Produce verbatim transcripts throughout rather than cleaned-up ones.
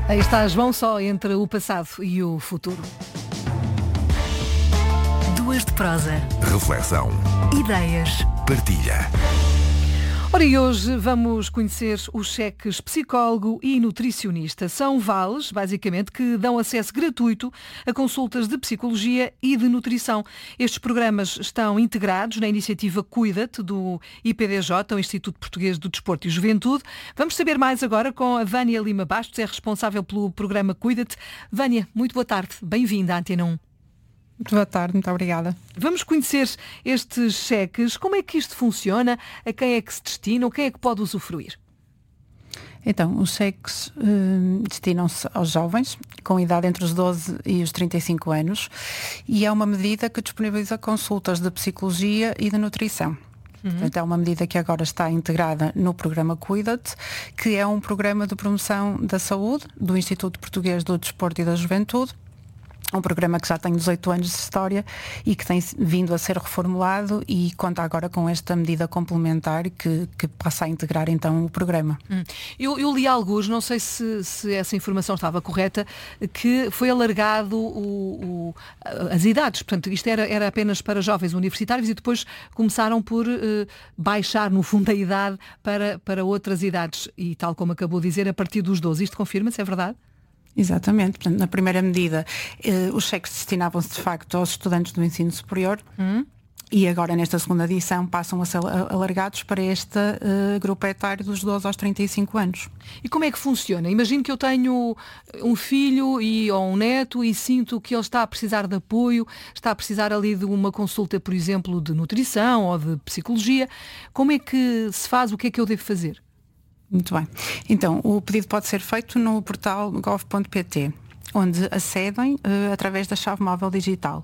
Aí está João Só entre o passado e o futuro. Duas de prosa. Reflexão. Ideias. Partilha. Ora, e hoje vamos conhecer os cheques psicólogo e nutricionista. São vales, basicamente, que dão acesso gratuito a consultas de psicologia e de nutrição. Estes programas estão integrados na iniciativa Cuida-te, do I P D J, o Instituto Português do Desporto e Juventude. Vamos saber mais agora com a Vânia Lima Bastos, é responsável pelo programa Cuida-te. Vânia, muito boa tarde. Bem-vinda à Antena um. Muito boa tarde, muito obrigada. Vamos conhecer estes cheques. Como é que isto funciona? A quem é que se destinam? Quem é que pode usufruir? Então, os cheques eh, destinam-se aos jovens com idade entre os doze e os trinta e cinco anos e é uma medida que disponibiliza consultas de psicologia e de nutrição. Uhum. Portanto, é uma medida que agora está integrada no programa Cuida-te, que é um programa de promoção da saúde do Instituto Português do Desporto e da Juventude. Um programa que já tem dezoito anos de história e que tem vindo a ser reformulado e conta agora com esta medida complementar que, que passa a integrar então o programa. Hum. Eu, eu li alguns, não sei se, se essa informação estava correta, que foi alargado o, o, as idades. Portanto, isto era, era apenas para jovens universitários e depois começaram por uh, baixar, no fundo, a idade para, para outras idades. E tal como acabou de dizer, a partir dos doze. Isto confirma-se, é verdade? Exatamente. Portanto, na primeira medida, eh, os cheques destinavam-se de facto aos estudantes do ensino superior Hum. e agora nesta segunda edição passam a ser alargados para este uh, grupo etário dos doze aos trinta e cinco anos. E como é que funciona? Imagino que eu tenho um filho e, ou um neto e sinto que ele está a precisar de apoio, está a precisar ali de uma consulta, por exemplo, de nutrição ou de psicologia. Como é que se faz? O que é que eu devo fazer? Muito bem. Então, o pedido pode ser feito no portal gov ponto pt, onde acedem uh, através da chave móvel digital.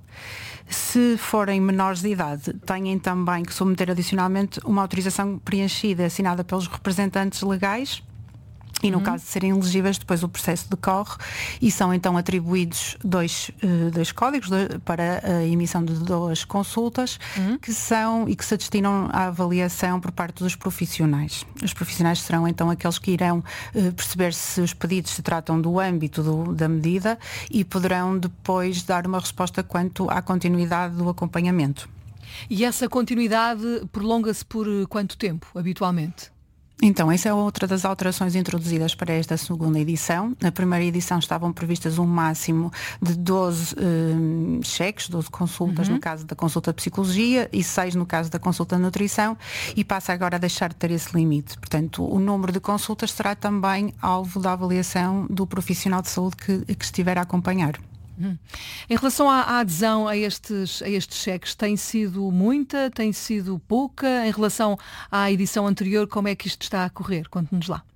Se forem menores de idade, têm também que submeter adicionalmente uma autorização preenchida, assinada pelos representantes legais. E no uhum. caso de serem elegíveis, depois o processo decorre e são então atribuídos dois, uh, dois códigos de, para a emissão de duas consultas uhum. que são e que se destinam à avaliação por parte dos profissionais. Os profissionais serão então aqueles que irão uh, perceber se os pedidos se tratam do âmbito do, da medida e poderão depois dar uma resposta quanto à continuidade do acompanhamento. E essa continuidade prolonga-se por quanto tempo, habitualmente? Então, essa é outra das alterações introduzidas para esta segunda edição. Na primeira edição estavam previstas um máximo de doze um, cheques, doze consultas, uhum. no caso da consulta de psicologia e seis no caso da consulta de nutrição, e passa agora a deixar de ter esse limite. Portanto, o número de consultas será também alvo da avaliação do profissional de saúde que, que estiver a acompanhar. Hum. Em relação à, à adesão a estes, a estes cheques, tem sido muita, tem sido pouca? Em relação à edição anterior, como é que isto está a correr? Conte-nos lá.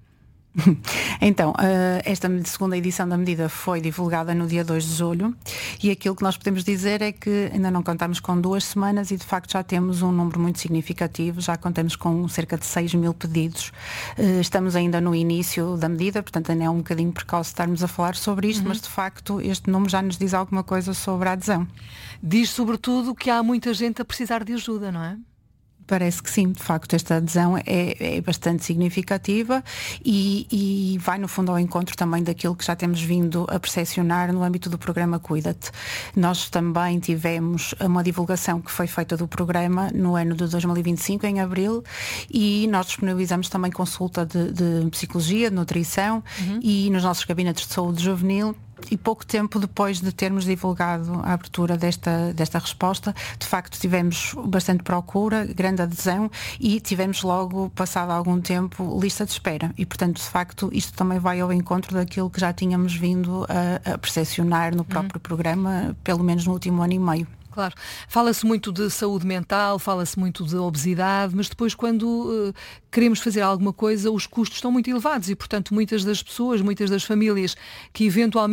Então, esta segunda edição da medida foi divulgada no dia dois de julho e aquilo que nós podemos dizer é que ainda não contamos com duas semanas e de facto já temos um número muito significativo, já contamos com cerca de seis mil pedidos. Estamos ainda no início da medida, portanto ainda é um bocadinho precoce estarmos a falar sobre isto, uhum. mas de facto este número já nos diz alguma coisa sobre a adesão. Diz sobretudo que há muita gente a precisar de ajuda, não é? Parece que sim, de facto esta adesão é, é bastante significativa e, e vai no fundo ao encontro também daquilo que já temos vindo a percepcionar no âmbito do programa Cuida-te. Nós também tivemos uma divulgação que foi feita do programa no ano de dois mil e vinte e cinco, em abril, e nós disponibilizamos também consulta de, de psicologia, de nutrição uhum. e nos nossos gabinetes de saúde juvenil. E pouco tempo depois de termos divulgado a abertura desta, desta resposta, de facto tivemos bastante procura, grande adesão e tivemos logo, passado algum tempo, lista de espera. E portanto, de facto, isto também vai ao encontro daquilo que já tínhamos vindo a, a percepcionar no próprio uhum. programa, pelo menos no último ano e meio. Claro, fala-se muito de saúde mental, fala-se muito de obesidade, mas depois quando uh, queremos fazer alguma coisa, os custos estão muito elevados e, portanto, muitas das pessoas, muitas das famílias que eventualmente